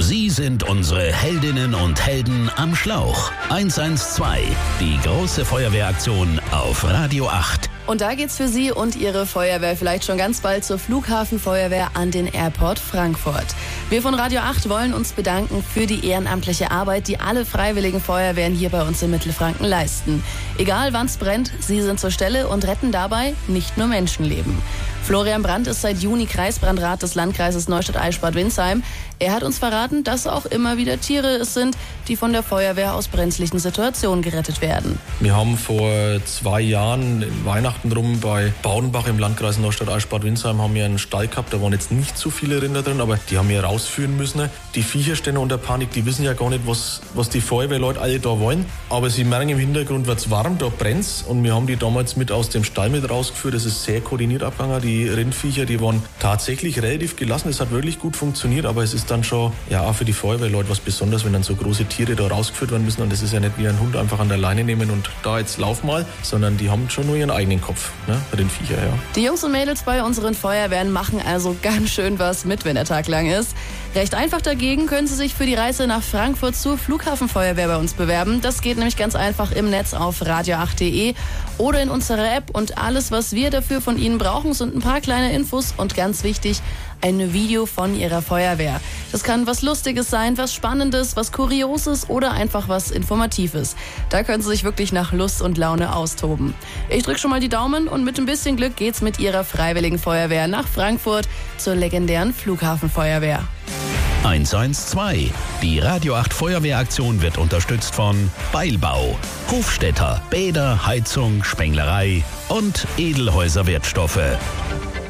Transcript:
Sie sind unsere Heldinnen und Helden am Schlauch. 112, die große Feuerwehraktion auf Radio 8. Und da geht's für Sie und Ihre Feuerwehr vielleicht schon ganz bald zur Flughafenfeuerwehr an den Airport Frankfurt. Wir von Radio 8 wollen uns bedanken für die ehrenamtliche Arbeit, die alle freiwilligen Feuerwehren hier bei uns in Mittelfranken leisten. Egal wann's brennt, Sie sind zur Stelle und retten dabei nicht nur Menschenleben. Florian Brandt ist seit Juni Kreisbrandrat des Landkreises Neustadt-Eichstätt-Winsheim. Er hat uns verraten, dass auch immer wieder Tiere es sind, die von der Feuerwehr aus brenzlichen Situationen gerettet werden. Wir haben vor 2 Jahren Weihnachten rum bei Baudenbach im Landkreis Neustadt-Eichstätt-Winsheim haben wir einen Stall gehabt. Da waren jetzt nicht so viele Rinder drin, aber die haben wir rausführen müssen. Die Viecher stehen unter Panik, die wissen ja gar nicht, was die Feuerwehrleute alle da wollen. Aber sie merken, im Hintergrund wird's warm, da brennt's. Und wir haben die damals mit aus dem Stall mit rausgeführt. Das ist sehr koordiniert abgegangen. Die Rindviecher, die waren tatsächlich relativ gelassen. Es hat wirklich gut funktioniert, aber es ist dann schon auch für die Feuerwehrleute was Besonderes, wenn dann so große Tiere da rausgeführt werden müssen. Und das ist ja nicht wie ein Hund einfach an der Leine nehmen und da jetzt lauf mal, sondern die haben schon nur ihren eigenen Kopf, ne? Rindviecher, ja. Die Jungs und Mädels bei unseren Feuerwehren machen also ganz schön was mit, wenn der Tag lang ist. Recht einfach dagegen können Sie sich für die Reise nach Frankfurt zur Flughafenfeuerwehr bei uns bewerben. Das geht nämlich ganz einfach im Netz auf radio8.de oder in unserer App. Und alles, was wir dafür von Ihnen brauchen, sind ein paar kleine Infos und ganz wichtig, ein Video von Ihrer Feuerwehr. Das kann was Lustiges sein, was Spannendes, was Kurioses oder einfach was Informatives. Da können Sie sich wirklich nach Lust und Laune austoben. Ich drücke schon mal die Daumen und mit ein bisschen Glück geht's mit Ihrer freiwilligen Feuerwehr nach Frankfurt zur legendären Flughafenfeuerwehr. 112. Die Radio 8 Feuerwehraktion wird unterstützt von Beilbau, Hofstädter, Bäder, Heizung, Spenglerei und Edelhäuser Wertstoffe.